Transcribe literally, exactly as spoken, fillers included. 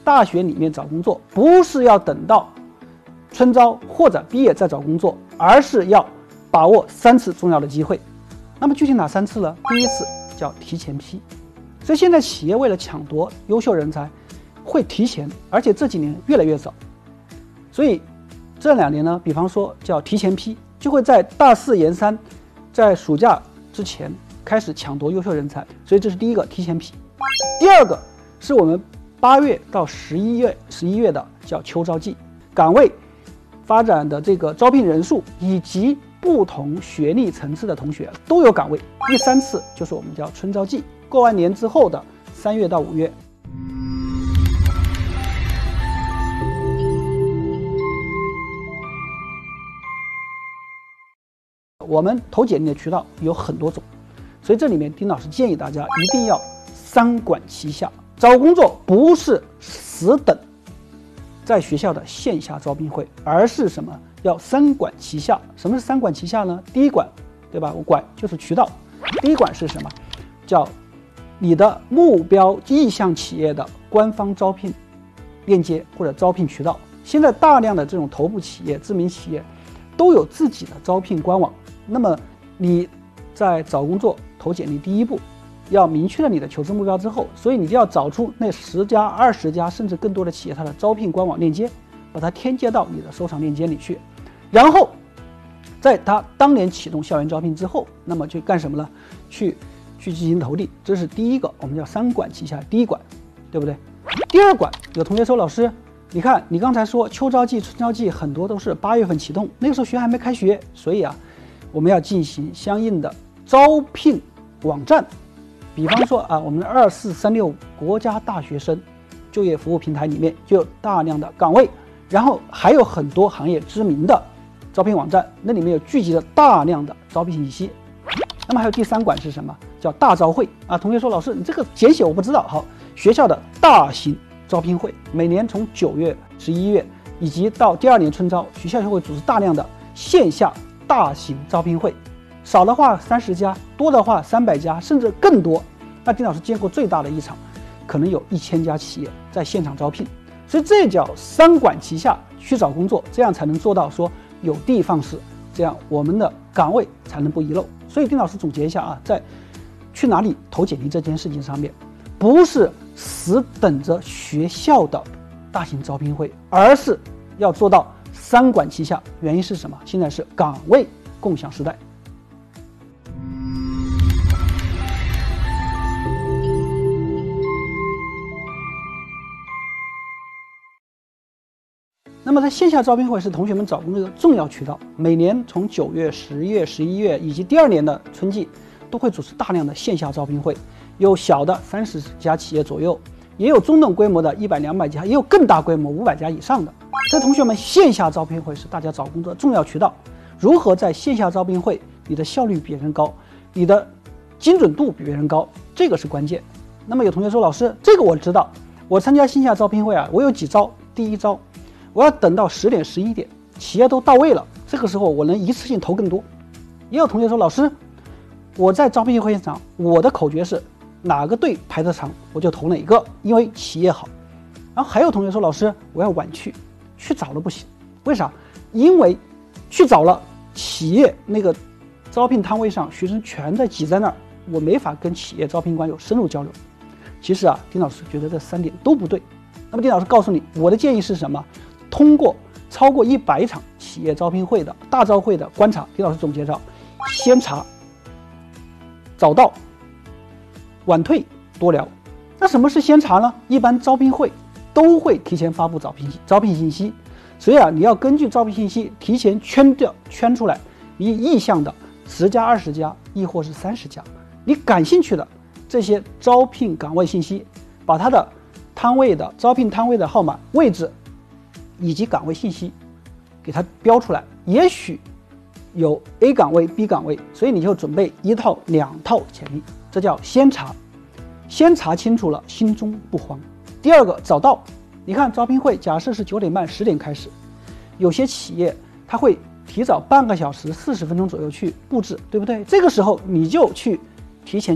大学里面找工作，不是要等到春招或者毕业再找工作，而是要把握三次重要的机会。那么具体哪三次呢？第一次叫提前批，所以现在企业为了抢夺优秀人才，会提前，而且这几年越来越早。所以这两年呢，比方说叫提前批，就会在大四研三，在暑假之前开始抢夺优秀人才。所以这是第一个提前批。第二个是我们八月到十一月十一月的叫秋招季，岗位发展的这个招聘人数以及不同学历层次的同学都有岗位。第三次就是我们叫春招季，过完年之后的三月到五月。我们投简历的渠道有很多种，所以这里面丁老师建议大家一定要三管齐下。找工作不是死等在学校的线下招聘会，而是什么？要三管齐下。什么是三管齐下呢？第一管，对吧？我管就是渠道。第一管是什么？叫你的目标意向企业的官方招聘链接或者招聘渠道。现在大量的这种头部企业、知名企业都有自己的招聘官网。那么你在找工作投简历第一步，要明确了你的求职目标之后，所以你就要找出那十家、二十家甚至更多的企业它的招聘官网链接，把它添加到你的收藏链接里去。然后在它当年启动校园招聘之后，那么就干什么呢？去去进行投递。这是第一个，我们叫三管齐下，第一管，对不对？第二管，有同学说，老师，你看你刚才说秋招季、春招季很多都是八月份启动，那个时候学还没开学，所以啊，我们要进行相应的招聘网站。比方说啊，我们的二四三六国家大学生就业服务平台里面就有大量的岗位，然后还有很多行业知名的招聘网站，那里面有聚集了大量的招聘信息。那么还有第三管是什么？叫大招会啊。同学说，老师你这个简写我不知道。好，学校的大型招聘会，每年从九月、十一月以及到第二年春招，学校就会组织大量的线下大型招聘会。少的话三十家，多的话三百家，甚至更多。那丁老师见过最大的一场，可能有一千家企业在现场招聘。所以这叫三管齐下去找工作，这样才能做到说有的放矢，这样我们的岗位才能不遗漏。所以丁老师总结一下啊，在去哪里投简历这件事情上面，不是死等着学校的大型招聘会，而是要做到三管齐下。原因是什么？现在是岗位共享时代。那么在线下招聘会是同学们找工作的重要渠道，每年从九月、十月、十一月以及第二年的春季都会组织大量的线下招聘会，有小的三十家企业左右，也有中等规模的一百、两百家，也有更大规模五百家以上的。所以同学们，线下招聘会是大家找工作的重要渠道。如何在线下招聘会你的效率比别人高，你的精准度比别人高，这个是关键。那么有同学说，老师，这个我知道，我参加线下招聘会啊，我有几招。第一招，我要等到十点、十一点，企业都到位了，这个时候我能一次性投更多。也有同学说，老师，我在招聘会现场，我的口诀是哪个队排得长，我就投哪个，因为企业好。然后还有同学说，老师，我要晚去，去早了不行，为啥？因为去早了，企业那个招聘摊位上学生全在挤在那儿，我没法跟企业招聘官有深入交流。其实啊，丁老师觉得这三点都不对。那么丁老师告诉你，我的建议是什么？通过超过一百场企业招聘会的大招会的观察，丁老师总结着：先查、早到、晚退、多聊。那什么是先查呢？一般招聘会都会提前发布招聘招聘信息，所以啊，你要根据招聘信息提前圈掉圈出来你意向的十家、二十家，亦或是三十家，你感兴趣的这些招聘岗位信息，把它的摊位的招聘摊位的号码、位置以及岗位信息给它标出来。也许有 A 岗位、B 岗位，所以你就准备一套、两套简历，这叫先查。先查清楚了，心中不慌。第二个，早到。你看招聘会，假设是九点半、十点开始，有些企业它会提早半个小时、四十分钟左右去布置，对不对？这个时候你就去提前